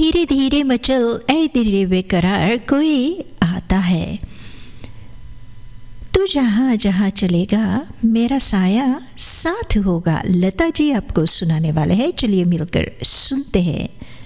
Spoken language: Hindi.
धीरे धीरे मचल ऐ दिल बेकरार कोई आता है। तू जहाँ जहाँ चलेगा मेरा साया साथ होगा। लता जी आपको सुनाने वाले हैं, चलिए मिलकर सुनते हैं।